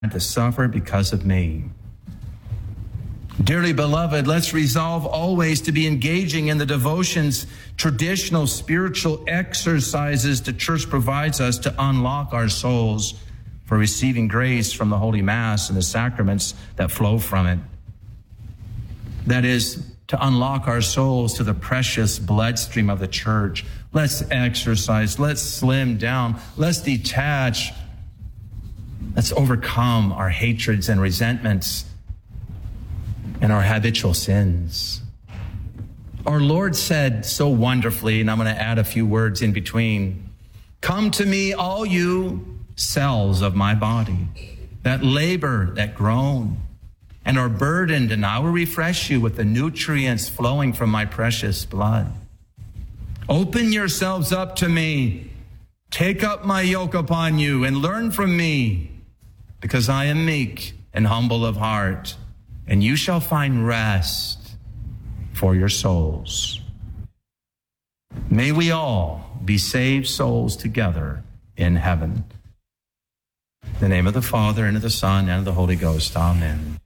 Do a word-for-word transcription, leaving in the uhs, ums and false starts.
to suffer because of me. Dearly beloved, let's resolve always to be engaging in the devotions, traditional spiritual exercises the church provides us to unlock our souls for receiving grace from the Holy Mass and the sacraments that flow from it. That is, to unlock our souls to the precious bloodstream of the church. Let's exercise. Let's slim down. Let's detach. Let's overcome our hatreds and resentments and our habitual sins. Our Lord said so wonderfully, and I'm going to add a few words in between, "Come to me, all you cells of my body, that labor, that groan, and are burdened, and I will refresh you with the nutrients flowing from my precious blood. Open yourselves up to me. Take up my yoke upon you and learn from me, because I am meek and humble of heart, and you shall find rest for your souls." May we all be saved souls together in heaven. In the name of the Father, and of the Son, and of the Holy Ghost. Amen.